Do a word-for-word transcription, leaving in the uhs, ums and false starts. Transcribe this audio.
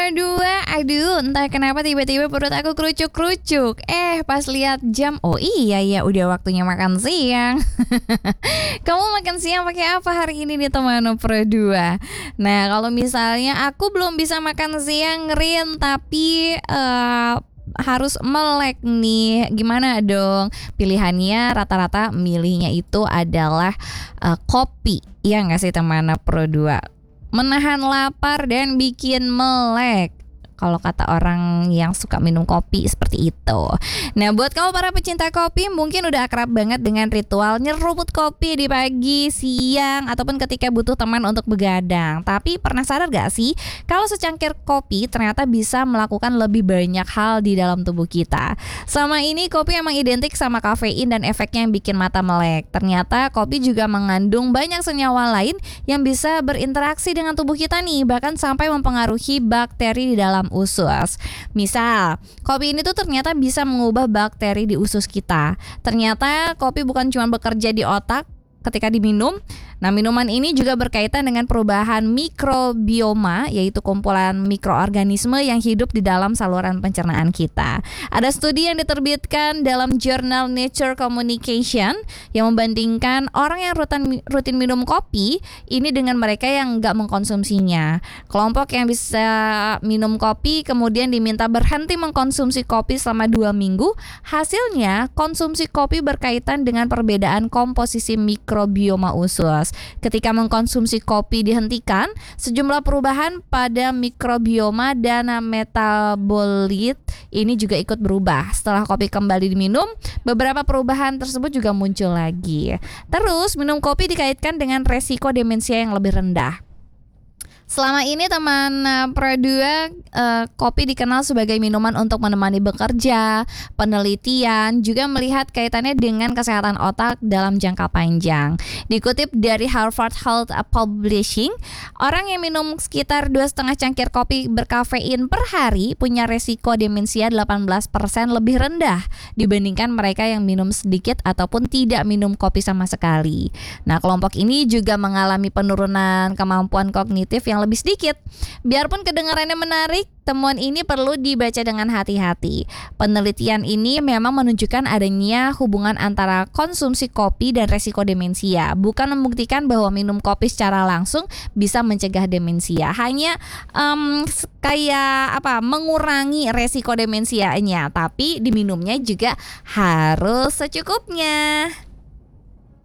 Pro dua, aduh entah kenapa tiba-tiba perut aku kerucuk-kerucuk. Eh pas lihat jam, oh iya ya udah waktunya makan siang. Kamu makan siang pakai apa hari ini nih teman Pro dua? Nah kalau misalnya aku belum bisa makan siang Rin, tapi uh, harus melek nih, gimana dong? Pilihannya rata-rata milihnya itu adalah uh, kopi, ya nggak sih teman Pro dua? Menahan lapar dan bikin melek, kalau kata orang yang suka minum kopi seperti itu. Nah buat kamu para pecinta kopi mungkin udah akrab banget dengan ritual nyeruput kopi di pagi, siang, ataupun ketika butuh teman untuk begadang. Tapi pernah sadar gak sih kalau secangkir kopi ternyata bisa melakukan lebih banyak hal di dalam tubuh kita. Selama ini kopi emang identik sama kafein dan efeknya yang bikin mata melek. Ternyata kopi juga mengandung banyak senyawa lain yang bisa berinteraksi dengan tubuh kita nih, bahkan sampai mempengaruhi bakteri di dalam usus. Misal, kopi ini tuh ternyata bisa mengubah bakteri di usus kita. Ternyata kopi bukan cuma bekerja di otak ketika diminum. Nah, minuman ini juga berkaitan dengan perubahan mikrobioma, yaitu kumpulan mikroorganisme yang hidup di dalam saluran pencernaan kita. Ada studi yang diterbitkan dalam jurnal Nature Communication yang membandingkan orang yang rutin, rutin minum kopi ini dengan mereka yang nggak mengkonsumsinya. Kelompok yang bisa minum kopi kemudian diminta berhenti mengkonsumsi kopi selama dua minggu. Hasilnya, konsumsi kopi berkaitan dengan perbedaan komposisi mikrobioma usus. Ketika mengkonsumsi kopi dihentikan, sejumlah perubahan pada mikrobioma dan metabolit ini juga ikut berubah. Setelah kopi kembali diminum, beberapa perubahan tersebut juga muncul lagi. Terus, minum kopi dikaitkan dengan resiko demensia yang lebih rendah. Selama ini teman Pro dua, eh, kopi dikenal sebagai minuman untuk menemani bekerja. Penelitian juga melihat kaitannya dengan kesehatan otak dalam jangka panjang. Dikutip dari Harvard Health Publishing, orang yang minum sekitar dua koma lima cangkir kopi berkafein per hari punya resiko demensia delapan belas persen lebih rendah dibandingkan mereka yang minum sedikit ataupun tidak minum kopi sama sekali. Nah, kelompok ini juga mengalami penurunan kemampuan kognitif yang lebih sedikit. Biarpun kedengarannya menarik, temuan ini perlu dibaca dengan hati-hati. Penelitian ini memang menunjukkan adanya hubungan antara konsumsi kopi dan resiko demensia, bukan membuktikan bahwa minum kopi secara langsung bisa mencegah demensia. Hanya um, kayak apa mengurangi resiko demensianya, tapi diminumnya juga harus secukupnya.